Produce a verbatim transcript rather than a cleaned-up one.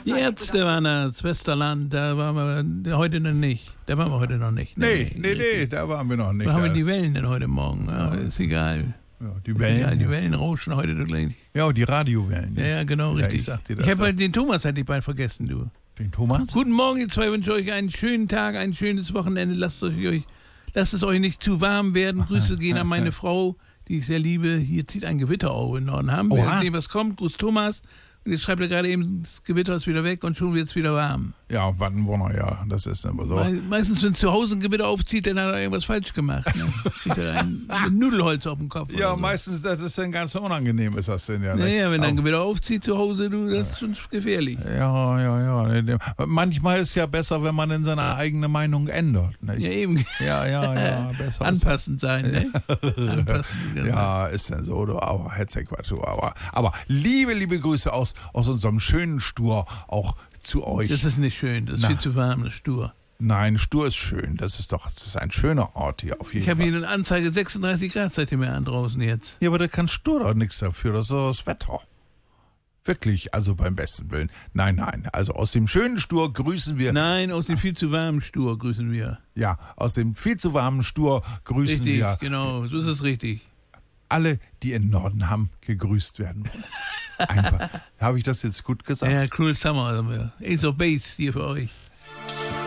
Die Ärzte waren da, das Westerland, da waren wir heute noch nicht. Da waren wir heute noch nicht. Nee, nee, nee, nee da waren wir noch nicht. Wo haben wir die Wellen denn heute Morgen? Ja, ist egal. Ja, die Wellen. Ja, die Wellen rauschen heute doch gleich. Ja, und die Radiowellen. Ja, ja, genau, richtig. Ja, ich sag dir das. Ich habe halt den Thomas hatte ich bald vergessen, du. Den Thomas? Guten Morgen, ihr zwei, wünsche euch einen schönen Tag, ein schönes Wochenende. Lasst, euch, lasst es euch nicht zu warm werden. Grüße gehen an meine Frau, die ich sehr liebe. Hier zieht ein Gewitter auf in Norden. Haben wir sehen, was kommt. Gruß Thomas. Und jetzt schreibt er gerade eben, das Gewitter ist wieder weg und schon wird es wieder warm. Ja, Wattenwurner, ja, das ist aber so. Me meistens, wenn zu Hause ein Gewitter aufzieht, dann hat er irgendwas falsch gemacht. Ne? Kriegt er ein, ein Nudelholz auf dem Kopf. Ja, so. Meistens, das ist dann ganz unangenehm, ist das denn ja. Naja, ne? wenn er ein Gewitter aufzieht zu Hause, du, das ist schon gefährlich. Ja, ja, ja. Manchmal ist es ja besser, wenn man in seiner eigenen Meinung ändert. Nicht? Ja, eben. Ja, ja, ja. Besser Anpassend sein, ne? Anpassend, genau. Ja, ist denn so, du, aber Hetzekquatsch, aber, aber liebe, liebe Grüße aus, aus unserem schönen Stur auch zu euch. Das ist nicht schön, das ist Na. viel zu warm, das Stur. Nein, Stur ist schön, das ist doch, das ist ein schöner Ort hier auf jeden Ich habe Fall. hier eine Anzeige, sechsunddreißig Grad seid ihr mir an draußen jetzt. Ja, aber da kann Stur doch nichts dafür, das ist doch das Wetter. Wirklich, also beim besten Willen. Nein, nein, also aus dem schönen Stur grüßen wir. Nein, aus dem viel zu warmen Stur grüßen wir. Ja, aus dem viel zu warmen Stur grüßen Richtig, wir. genau, so ist es richtig. Alle, die in Norden haben, gegrüßt werden. Einfach. Habe ich das jetzt gut gesagt? Ja, Cruel Summer haben wir. Ace of Base hier für euch.